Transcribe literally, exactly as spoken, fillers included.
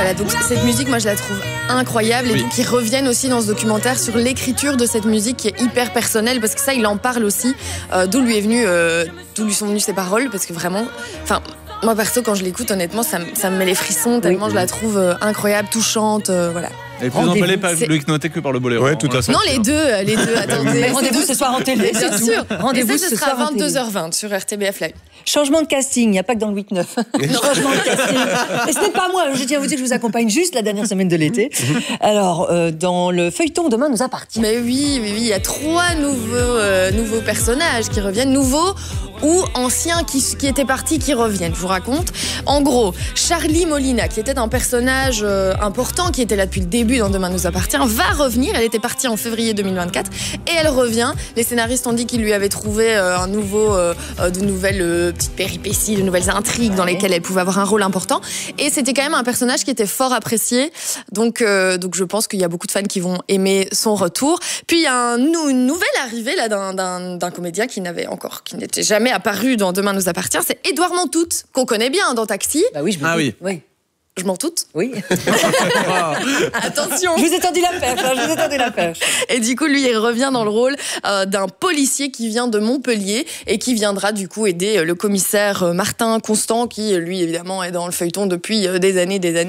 Voilà, donc cette musique, moi je la trouve incroyable et Oui. donc ils reviennent aussi dans ce documentaire sur l'écriture de cette musique qui est hyper personnelle parce que ça il en parle aussi, euh, d'où lui est venu, euh, d'où lui sont venues ces paroles parce que vraiment, enfin moi perso quand je l'écoute honnêtement ça, me- ça me met les frissons tellement Oui. je la trouve euh, incroyable, touchante, euh, voilà. Et plus Rendez-vous, emballé par c'est- Loïc Noté que par le boléro. Ouais, tout à fait. Non les deux, euh, les deux, attendez. Mais rendez-vous ce soir en télé, Bien c'est tout. sûr. Rendez-vous Et ça, ce ce sera à soir en télé. vingt-deux heures vingt sur R T B F Live. Changement de casting, il n'y a pas que dans le huit neuf. Changement de casting. Et ce n'est pas moi, je tiens à vous dire que je vous accompagne juste la dernière semaine de l'été. Alors, euh, dans le feuilleton Demain nous appartient. Mais oui, oui, oui, il y a trois nouveaux, euh, nouveaux personnages qui reviennent, nouveaux ou anciens qui, qui étaient partis qui reviennent, je vous raconte. En gros, Charlie Molina, qui était un personnage euh, important, qui était là depuis le début dans Demain nous appartient, va revenir. Elle était partie en février deux mille vingt-quatre et elle revient. Les scénaristes ont dit qu'ils lui avaient trouvé euh, un nouveau, euh, euh, de nouvelles euh, petites péripéties, de nouvelles intrigues dans Ouais. lesquelles elle pouvait avoir un rôle important. Et c'était quand même un personnage qui était fort apprécié. Donc, euh, donc je pense qu'il y a beaucoup de fans qui vont aimer son retour. Puis il y a un, nou- une nouvelle arrivée là d'un, d'un, d'un comédien qui n'avait encore, qui n'était jamais apparu dans Demain nous appartient. C'est Édouard Montout, qu'on connaît bien dans Taxi. Bah oui, je me Ah doute. oui. Oui. Je m'en doute. Oui. Attention. Je vous ai tendu la perche, hein, je vous ai tendu la perche. Et du coup, lui, il revient dans le rôle euh, d'un policier qui vient de Montpellier et qui viendra du coup aider euh, le commissaire euh, Martin Constant, qui lui, évidemment, est dans le feuilleton depuis euh, des années, des années.